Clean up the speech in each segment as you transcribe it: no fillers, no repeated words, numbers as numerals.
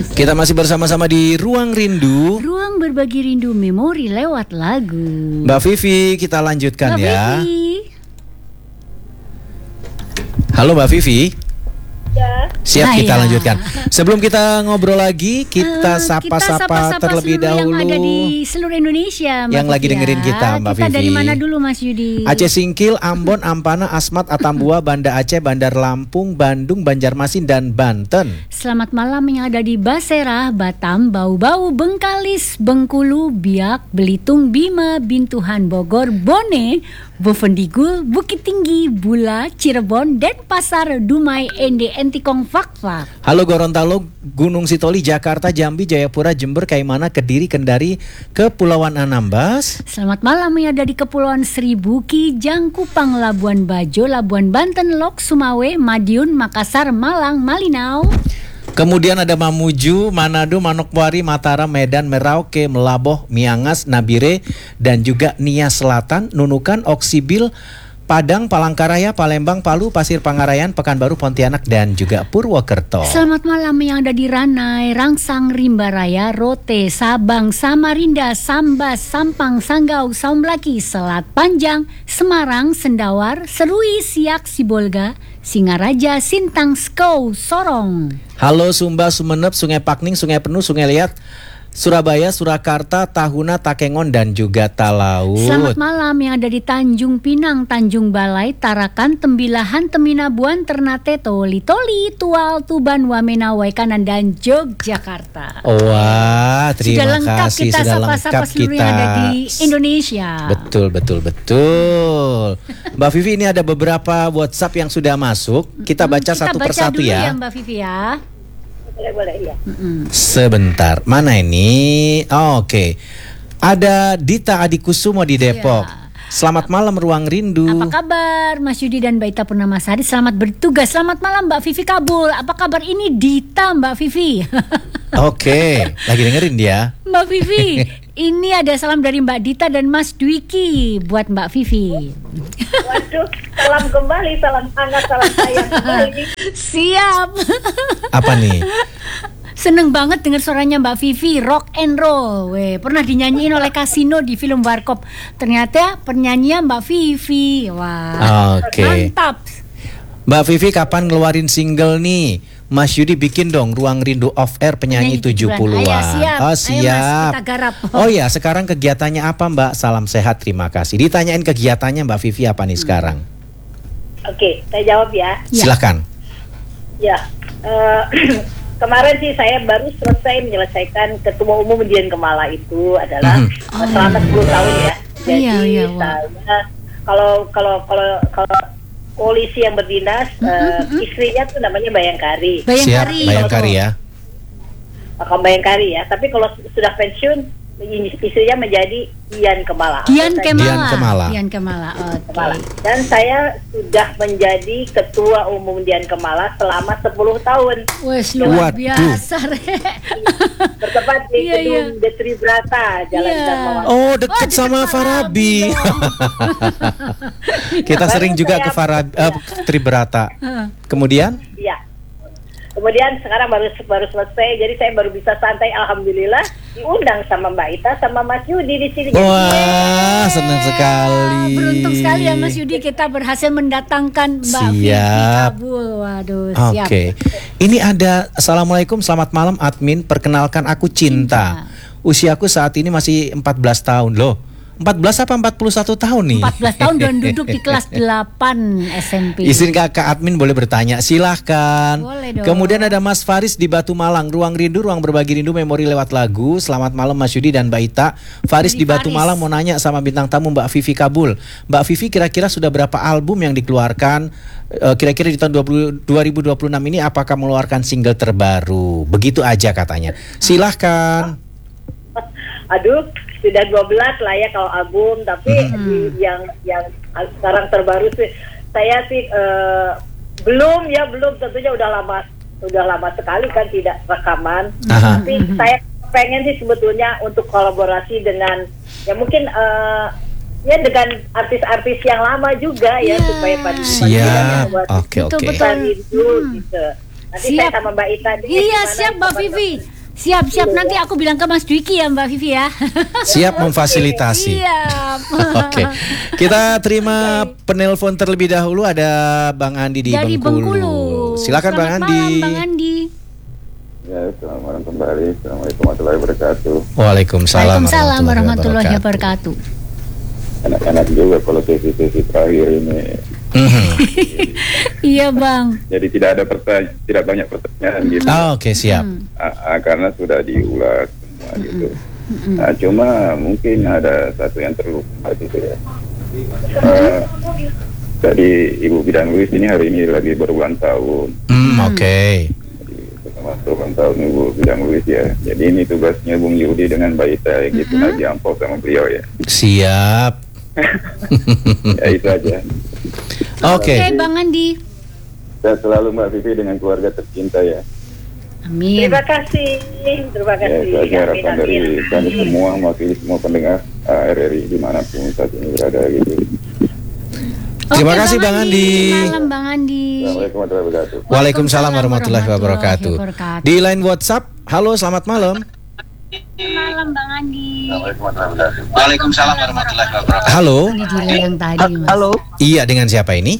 Kita masih bersama-sama di Ruang Rindu. Ruang berbagi rindu memori lewat lagu. Mbak Vivi, kita lanjutkan Mbak ya. Vivi. Halo Mbak Vivi. Ya. Siap, kita Saya. lanjutkan. Sebelum kita ngobrol lagi, kita sapa-sapa terlebih dahulu yang ada di seluruh Indonesia, Mbak yang lagi Vivi, dengerin kita, Mbak Kita Vivi. dari mana dulu, Mas Yudi? Aceh Singkil, Ambon, Ampana, Asmat, Atambua, Banda Aceh, Bandar Lampung, Bandung, Banjarmasin, dan Banten. Selamat malam yang ada di Basera, Batam, Bau-Bau, Bengkalis, Bengkulu, Biak, Belitung, Bima, Bintuhan, Bogor, Bone, Bovendigul, Bukit Tinggi, Bula, Cirebon, Denpasar, Dumai, Ende, Entikong, Fakfak. Halo Gorontalo, Gunung Sitoli, Jakarta, Jambi, Jayapura, Jember, Kaimana, Kediri, Kendari, Kepulauan Anambas. Selamat malam yang ada di Kepulauan Seribu, Kijang, Kupang, Labuan Bajo, Labuan Banten, Lok, Sumawe, Madiun, Makassar, Malang, Malinau. Kemudian ada Mamuju, Manado, Manokwari, Mataram, Medan, Merauke, Melaboh, Miangas, Nabire, dan juga Nia Selatan, Nunukan, Oksibil, Padang, Palangkaraya, Palembang, Palu, Pasir Pangarayan, Pekanbaru, Pontianak, dan juga Purwokerto. Selamat malam yang ada di Ranai, Rangsang, Rimbaraya, Rote, Sabang, Samarinda, Sambas, Sampang, Sanggau, Saumlaki, Selat Panjang, Semarang, Sendawar, Serui, Siak, Sibolga, Singaraja, Sintang, Skou, Sorong. Halo Sumba, Sumeneb, Sungai Pakning, Sungai Penuh, Sungai Liat, Surabaya, Surakarta, Tahuna, Takengon, dan juga Talaut. Selamat malam yang ada di Tanjung Pinang, Tanjung Balai, Tarakan, Tembilahan, Teminabuan, Ternate, Toli, Tual, Tuban, Wamena, Waikanan, dan Yogyakarta. Wah, terima Sudah lengkap kasih. kita Sudah sapa-sapa lengkap seluruh kita. yang ada di Indonesia. Betul. Mbak Vivi, ini ada beberapa WhatsApp yang sudah masuk. Kita baca satu persatu dulu ya. Mbak Vivi ya. Boleh, iya. Sebentar, mana ini? Oh, oke. Ada Dita Adikusumo di Depok. Iya. Selamat malam Ruang Rindu. Apa kabar Mas Yudi dan Mbak Ita Purnamasari? Selamat bertugas. Selamat malam Mbak Vivi Kabul. Apa kabar ini Dita Mbak Vivi? Oke, lagi dengerin dia. Mbak Vivi, ini ada salam dari Mbak Dita dan Mas Dwiki buat Mbak Vivi. Waduh, salam kembali, salam hangat, salam sayang kembali. Siap. Apa nih? Seneng banget dengar suaranya Mbak Vivi, rock and roll. Weh, pernah dinyanyiin oleh Kasino di film Warkop. Ternyata penyanyinya Mbak Vivi. Wah, Oke. mantap. Mbak Vivi kapan ngeluarin single nih? Mas Yudi bikin dong Ruang Rindu Off Air penyanyi 70-an. Ayo, siap. Oh Ayo, Mas, siap. kita garap. Oh ya, sekarang kegiatannya apa Mbak? Salam sehat, terima kasih. Ditanyain kegiatannya Mbak Vivi apa nih sekarang? Oke, saya jawab ya. Ya. Silakan. Ya, kemarin sih saya baru selesai menyelesaikan Ketua Umum Dian Kemala itu adalah selama 10 tahun ya. Jadi Iya, wah. saya kalau polisi yang berdinas, istrinya tuh namanya Bayangkari. Bayangkari. Siap, Bayangkari ya. Makam Bayangkari ya. Tapi kalau sudah pensiun, istrinya menjadi Dian Kemala. Dian Dian Kemala. Oke. Kemala. Dan saya sudah menjadi Ketua Umum Dian Kemala selama 10 tahun. Wes luar Waduh. biasa. Bertempat di Iya, gedung Detri Brata, Jalan Iya. Dharma. Oh, deket Oh, sama deket Farabi. Farabi Kita Baru sering juga saya- ke Farabi, Tribrata. Kemudian? Iya. Kemudian sekarang baru selesai, jadi saya baru bisa santai, alhamdulillah diundang sama Mbak Ita sama Mas Yudi di sini. Wah, senang sekali. Beruntung sekali ya Mas Yudi, kita berhasil mendatangkan Mbak Vivi Siap. Kabul. Waduh, siap. Oke. Ini ada Assalamualaikum, selamat malam admin. Perkenalkan aku Cinta. Usiaku saat ini masih 14 tahun loh. 14 apa 41 tahun nih? 14 tahun dan duduk di kelas 8 SMP. Izin kakak admin boleh bertanya, silahkan. Boleh dong. Kemudian ada Mas Faris di Batu Malang. Ruang Rindu, ruang berbagi rindu memori lewat lagu. Selamat malam Mas Yudi dan Mbak Ita. Faris di Batu Faris. Malang mau nanya sama bintang tamu Mbak Vivi Kabul. Mbak Vivi kira-kira sudah berapa album yang dikeluarkan? Kira-kira di tahun 2026 ini apakah mengeluarkan single terbaru? Begitu aja katanya. Silahkan. Aduh, sudah 12 lah ya kalau album, tapi yang sekarang terbaru sih saya sih belum tentunya udah lama sekali kan tidak rekaman. Aha. Tapi saya pengen sih sebetulnya untuk kolaborasi dengan ya mungkin ya dengan artis-artis yang lama juga ya, supaya pada Siap. Oke. Betul. rindu gitu. Nanti Siap. saya sama Mbak Ita. Iya, siap Mbak Vivi. Siap nanti aku bilang ke Mas Dwiki ya Mbak Vivi ya. Siap memfasilitasi. Siap. Oke. Kita terima penelpon terlebih dahulu, ada Bang Andi di Dari Bengkulu. Silakan Bang Selamat Andi. malam Bang Andi. Ya, selamat malam kembali. Assalamualaikum warahmatullahi wabarakatuh. Waalaikumsalam Waalaikumsalam warahmatullahi wabarakatuh. Enak-enak juga kalau sesi terakhir ini. Iya Bang. Jadi tidak banyak pertanyaan gitu. Oke, siap. Karena sudah diulas semua gitu. Nah, cuma mungkin ada satu yang terlupa gitu ya. Tadi Ibu Bidan Luis ini hari ini lagi berulang tahun. Oke. Selamat ulang tahun Ibu Bidan Luis ya. Jadi ini tugasnya Bung Yudi dengan Mbak Ita gitu, lagi amplop sama beliau ya. Siap. Ya itu aja. Oke. Bang Andi. Sehat selalu Mbak Vivi dengan keluarga tercinta ya. Amin. Terima kasih. Ya, itu aja harapan dari kami semua, mewakili semua pendengar RRI dimanapun saat ini berada gitu. Terima kasih Bang Andi. Malam Bang Andi. Assalamualaikum warahmatullahi wabarakatuh. Waalaikumsalam warahmatullahi wabarakatuh. Di line WhatsApp, halo selamat malam. Malam Bang Andi. Waalaikumsalam warahmatullahi wabarakatuh. Halo. Ini delay yang tadi Mas. Halo. Iya, dengan siapa ini?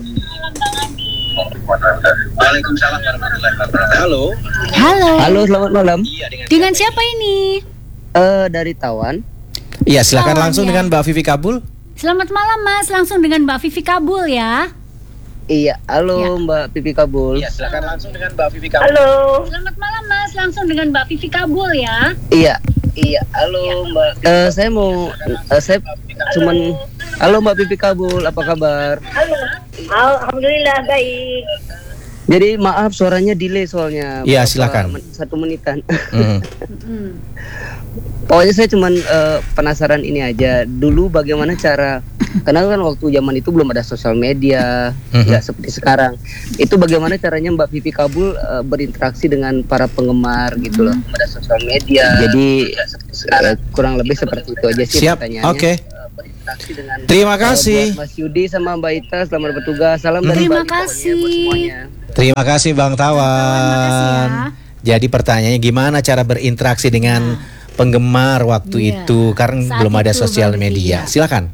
Waalaikumsalam warahmatullahi wabarakatuh. Halo. Halo, selamat malam. Dengan siapa ini? Dari Tawan. Iya, silakan Oh, langsung iya. dengan Mbak Vivi Kabul. Selamat malam Mas, langsung dengan Mbak Vivi Kabul ya. Iya, halo Ya. Mbak Pipi Kabul. silakan langsung dengan Mbak Vivi Kabul. Halo. Selamat malam Mas, langsung dengan Mbak Vivi Kabul ya. Iya, halo Mbak. Saya mau, saya cuman, halo Mbak Pipi Kabul, apa kabar? Halo. Alhamdulillah baik. Jadi maaf suaranya delay soalnya. Iya, Berapa silakan. 1 menitan. Mhm. Pokoknya saya cuman penasaran ini aja. Dulu bagaimana cara, karena kan waktu zaman itu belum ada sosial media, nggak seperti sekarang. Itu bagaimana caranya Mbak Vivi Kabul berinteraksi dengan para penggemar gitu loh. Ada sosial media. Jadi kurang lebih seperti itu aja sih Siap. pertanyaannya. Oke. Berinteraksi dengan Terima kasih. buat Mas Yudi sama Mbak Ita, selamat bertugas. Salam dari Terima Bali pokoknya kasih. buat semuanya. Terima kasih Bang Tawan. makasih ya. Jadi pertanyaannya gimana cara berinteraksi dengan penggemar waktu Iya. itu karena Saat belum ada itu, sosial Bang Vivi, media. ya. Silakan.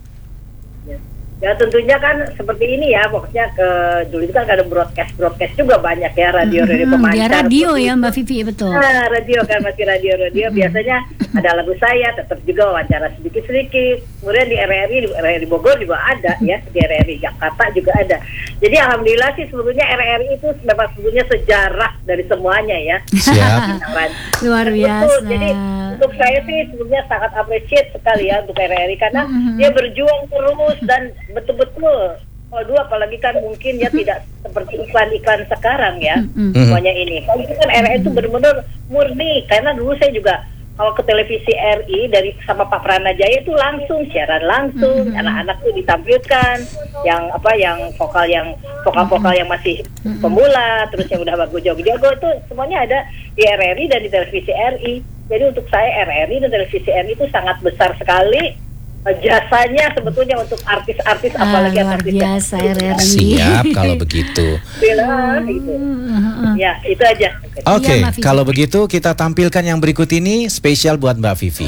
Ya tentunya kan seperti ini ya, pokoknya dulu itu kan ada broadcast juga banyak ya, radio Dia pemancar. radio seperti ya itu. Mbak Vivi, betul. Nah, radio kan masih radio biasanya ada lagu saya, tetap juga wawancara sedikit. Kemudian di RRI Bogor juga ada ya, di RRI Jakarta juga ada. Jadi alhamdulillah sih sebetulnya RRI itu memang sebetulnya sejarah dari semuanya ya. Siap. Luar biasa. Betul. Jadi untuk saya sih sebetulnya sangat appreciate sekali ya untuk RRI karena dia berjuang terus dan betul-betul. Kalau dulu apalagi kan mungkin ya tidak seperti iklan-iklan sekarang ya semuanya ini. Kalau itu kan RRI itu benar-benar murni karena dulu saya juga kalau ke televisi RI dari sama Pak Pranajaya itu langsung siaran langsung, anak-anak tuh ditampilkan yang vokal yang masih pemula, terus yang udah bagus jago-jago itu semuanya ada di RRI dan di televisi RI. Jadi untuk saya RRI dan televisi RI itu sangat besar sekali jasanya sebetulnya untuk artis-artis apalagi luar artis biasa RRI. Siap kalau begitu. gitu. Ya, itu aja. Oke, Mbak Vivi. kalau begitu kita tampilkan yang berikut ini spesial buat Mbak Vivi.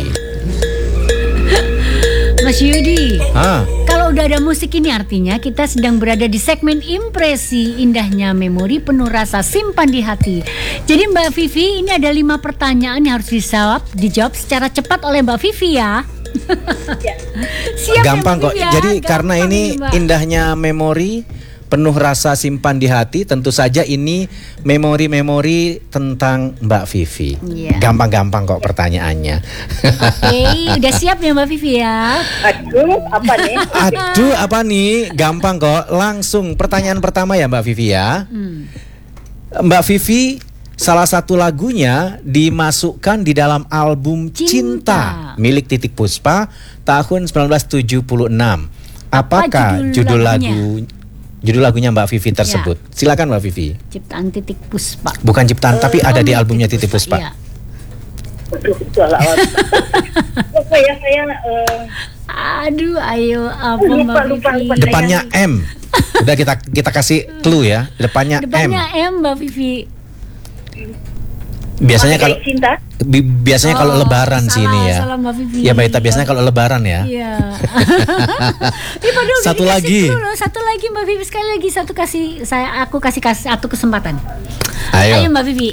Mas Yudi, Kalau udah ada musik ini artinya kita sedang berada di segmen impresi indahnya memori penuh rasa simpan di hati. Jadi Mbak Vivi, ini ada 5 pertanyaan yang harus dijawab secara cepat oleh Mbak Vivi ya. Siap ya, gampang Mbak kok. Vivi ya? Jadi Gampang karena ini Mbak. indahnya memori penuh rasa simpan di hati, tentu saja ini memori-memori tentang Mbak Vivi. Iya. Gampang-gampang kok pertanyaannya. Oke, udah siap ya Mbak Vivi ya? Aduh, apa nih? Aduh, apa nih? Gampang kok. Langsung pertanyaan pertama ya Mbak Vivi ya. Mbak Vivi, salah satu lagunya dimasukkan di dalam album Cinta, milik Titik Puspa tahun 1976. Apakah judul lagunya Mbak Vivi tersebut? Silakan Mbak Vivi. Ciptaan Titik Puspa. Bukan ciptaan, tapi ada di albumnya Titik Puspa. Iya. Aduh, salah. Apa ya saya Aduh, ayo apa Lupa, Mbak lupa, Vivi? lupa. Depannya M. Udah kita kasih clue ya. Depannya M. Depannya M Mbak Vivi. Biasanya Pakai kalau cinta. biasanya kalau lebaran salah, sih ini ya. salah, Mbak Vivi. Ya Mbak Ita, biasanya kalau lebaran ya. Iya. Ih, padahal Satu dikasih lagi. dulu, satu lagi Mbak Vivi, sekali lagi aku kasih satu kesempatan. Ayo, Mbak Vivi.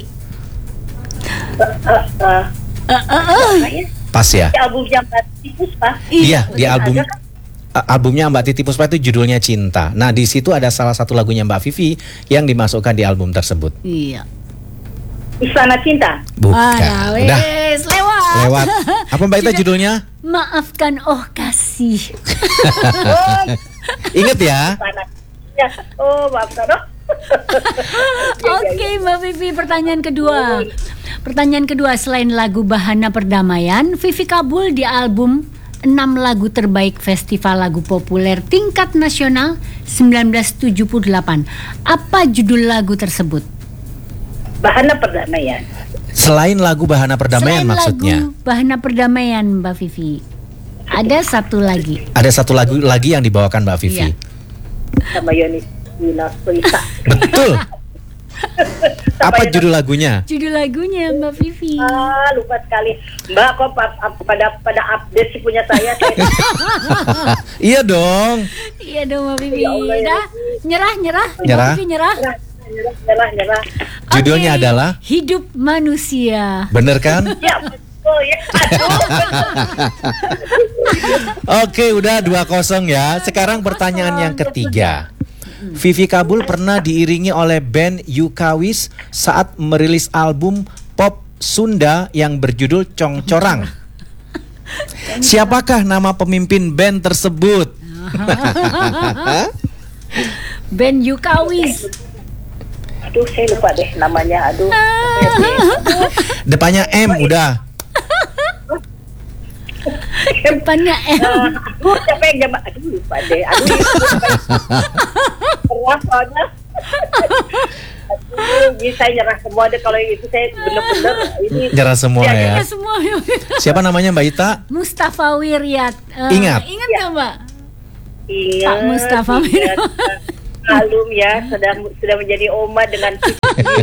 Apa ya? pas ya. Di album yang Titi Puspa. Iya, di Ada album kan? albumnya Mbak Titi Puspa itu judulnya Cinta. Nah, di situ ada salah satu lagunya Mbak Vivi yang dimasukkan di album tersebut. Iya. Istana Cinta. Bukan. Udah Wes, lewat. lewat. Apa Mbak Ita judulnya? Maafkan oh kasih. Oh, Ingat ya. Istana. Ya. Oh, maafkan. Oke, Mbak Vivi, pertanyaan kedua. Pertanyaan kedua, selain lagu Bahana Perdamaian, Vivi Kabul di album 6 lagu terbaik Festival Lagu Populer Tingkat Nasional 1978. Apa judul lagu tersebut? Bahana Perdamaian. Selain lagu Bahana Perdamaian Selain maksudnya. lagu Bahana Perdamaian, Mbak Vivi, ada satu lagi. Ada satu lagu lagi yang dibawakan Mbak Vivi. Iya. Sama Yoni Yuna Pelita. Betul. Apa judul lagunya? Judul lagunya Mbak Vivi. Lupa sekali. Mbak, kok pada update sih punya saya. Iya dong. Iya dong Mbak Vivi. Ya Allah, ya Dah, nyerah. Nyerah. Mbak Vivi nyerah. Nyerah. Judulnya Oke, adalah Hidup Manusia. bener kan? Ya, betul ya. Aduh. Oke, udah 2-0 ya. Sekarang pertanyaan yang ketiga. Vivi Kabul pernah diiringi oleh band Yukawis saat merilis album pop Sunda yang berjudul Congcorang. Siapakah nama pemimpin band tersebut? Band Yukawis. Aduh, saya lupa deh namanya. Aduh. Depannya M udah. Depannya M. Aduh, siapa yang jambak? Aduh, lupa deh. Aduh, keras soalnya. Aduh, bisa nyerah semua deh kalau itu saya bener-bener ini. Nyerah semua ya. Ya semua. Siapa namanya Mbak Ita? Mustafa Wiryat. Ingat. Ingat nggak Mbak? Ingat. Pak Mustafa ingat. Malum ya, sudah menjadi oma dengan 9.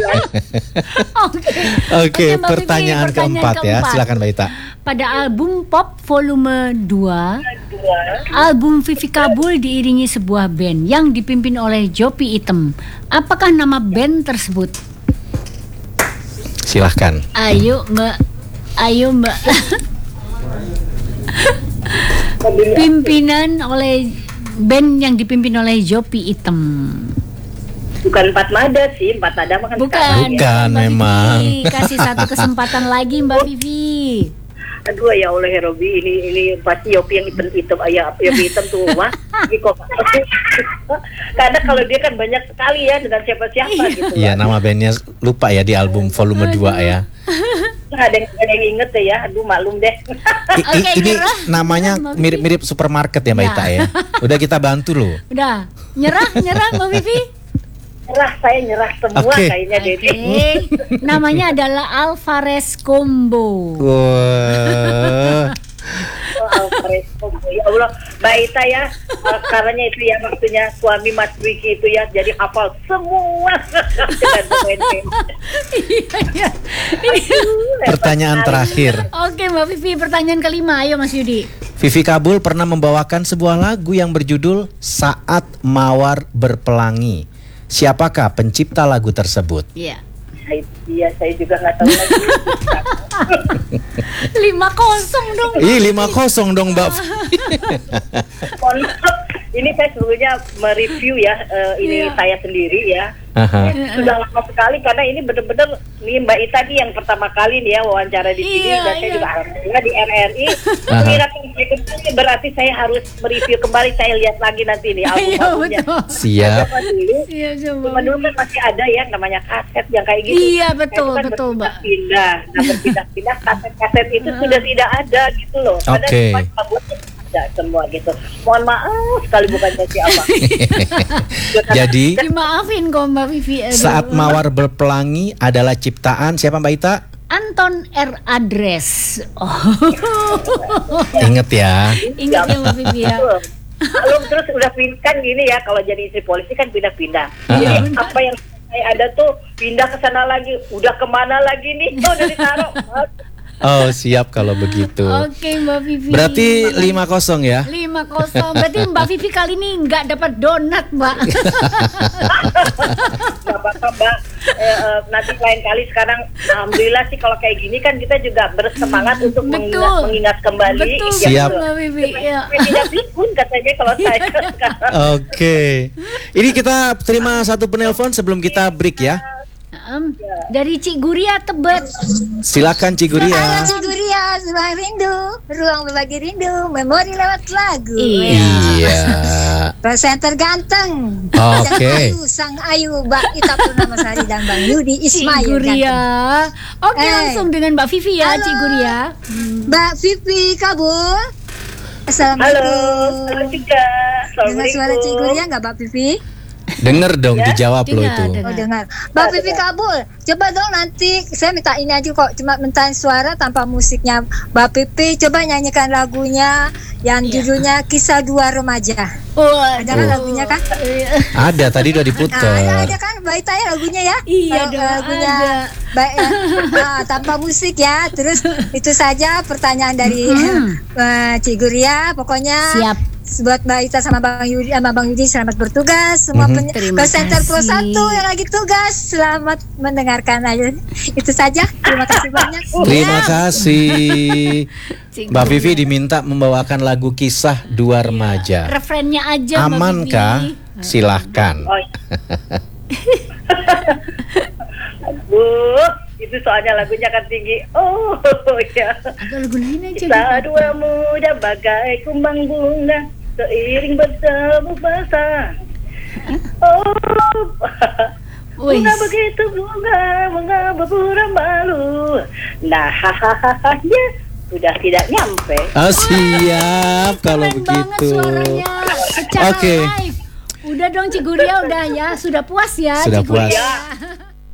Oke, Mbak Vivi, pertanyaan keempat ya. Silakan Mbak Ita. Pada album Pop Volume 2, album Vivi Kabul diiringi sebuah band yang dipimpin oleh Jopi Item. Apakah nama band tersebut? Silahkan. Ayo Mbak. Pimpinan oleh band yang dipimpin oleh Jopi Item. Bukan Empat Mada sih, Empat Mada makan Bukan Bukan, Mbak memang. Vivi. Kasih satu kesempatan lagi Mbak Vivi. Aduh ya Allah ya Robi, ini pasti Yopi yang hitam ayah Yopi hitam tuh wah. Ini kok karena kalau dia kan banyak sekali ya dengan siapa-siapa gitu. Iya, nama bandnya lupa ya di album volume 2 ya. Ada yang inget ya, aduh maklum deh. Oke, Ini nyerah. namanya Mbak Vivi. mirip-mirip supermarket ya Mbak Ya. Ita ya. Udah kita bantu loh. Udah, nyerah Mbak Vivi. Saya nyerah semua Oke. kayaknya deh. Oke. Namanya adalah Alvarez Combo. Wah. Alvarez Combo. Ya Allah, Mbak Ita ya, karena itu ya maksudnya suami Mas Wiki itu ya jadi hafal semua dengan pemain. Iya. Pertanyaan terakhir. Oke Mbak Vivi, pertanyaan kelima. Ayo Mas Yudi. Vivi Kabul pernah membawakan sebuah lagu yang berjudul Saat Mawar Berpelangi. Siapakah pencipta lagu tersebut? Iya. Saya juga nggak tahu lagi. 5-0 dong. Ih, 5-0 dong Mbak. Mohon maaf, ini saya sebetulnya mereview ya, ini Iya. saya sendiri ya. Aha. Sudah lama sekali karena ini benar-benar nih Mbak Ita nih yang pertama kali nih ya wawancara di sini Iya, dan saya iya. juga alhamdulillah di RRI. Aha. Ini berarti saya harus mereview kembali, saya lihat lagi nanti nih Iya album-albumnya. betul. Siap. Zaman dulu, Iya coba. zaman dulu kan masih ada ya namanya kaset yang kayak gitu. Iya, betul, Nah, itu kan betul, Mbak. berpindah-pindah. Nah berpindah-pindah kaset-kaset itu sudah tidak ada gitu loh. Oke. Padahal albumnya ada semua gitu. Mohon maaf sekali bukan saya siapa. Jadi Dimaafin kok Mbak Vivi. Aduh. Saat Mawar Berpelangi adalah ciptaan siapa Mbak Ita? Anton R. Adres. Oh. Ingat ya. Ingat ya Mbak Vivi ya. Kalau terus udah kan gini ya, kalau jadi istri polisi kan pindah-pindah. Jadi apa yang ada tuh pindah ke sana lagi. Udah kemana lagi nih? Oh, udah ditaruh. Oh, siap kalau begitu. Oke, Mbak Vivi. Berarti 5-0 ya? 5-0. Berarti Mbak Vivi kali ini nggak dapat donat, Mbak. Gak apa-apa, Mbak. Nanti lain kali. Sekarang alhamdulillah sih kalau kayak gini kan kita juga bersemangat untuk mengingat kembali. Betul, siap. Mbak Vivi. Ya. Tidak pikun katanya kalau saya sekarang. Oke. Ini kita terima satu penelpon sebelum kita break ya. Dari Cik Guria Tebet. Silakan Cik Halo Guria. Cik Guria, ruang rindu, ruang berbagi rindu, memori lewat lagu. Iya. Presenter ganteng. Oke. Sang Ayu, Mbak Ita Purnamasari dan Bang Yudi Cik Ismail. Guria. Oke, langsung dengan Mbak Vivi ya, Halo. Cik Guria. Mbak Vivi Kabul. Halo, Assalamualaikum. halo Cika. Dengar suara Cik Guria nggak Mbak Vivi? Dengar dong, dijawab lo Dengar, itu. dengar. Oh dengar. Mbak Vivi Kabul, coba dong nanti saya minta ini aja kok, cuma minta suara tanpa musiknya. Mbak Vivi coba nyanyikan lagunya yang judulnya Kisah Dua Remaja. Ada kan lagunya kan? Ada, tadi udah Nah, diputer. ada kan Mbak Ita ya lagunya ya? Iya Kalau dong, lagunya ada. baik ya. Tanpa musik ya. Terus itu saja pertanyaan dari Cik Guria. Pokoknya Siap. buat Mbak Ita sama Bang Yudi selamat bertugas. Semua Terima presenter Pro kasih. 1 yang lagi tugas selamat mendengarkan aja. Itu saja. Terima kasih banyak. Terima kasih. Cik Mbak Guria. Vivi diminta membawakan lagu Kisah Dua Remaja. Refrennya aja, Mbak Aman Vivi. kah? Silahkan. Oh. Aduh, itu soalnya lagunya kan tinggi. Oh, ya. Ada lagu lain aja. Kita dua muda bagai kumbang bunga, seiring bertemu basah. Oh, Wih. bunga begitu bunga berpura malu. Nah, hahaha, ya sudah tidak nyampe. Oh, siap kalau Keren begitu. banget suaranya. Secara Oke. live. Udah dong Cik Guria, udah ya. Sudah puas ya Sudah Cik puas. Guria.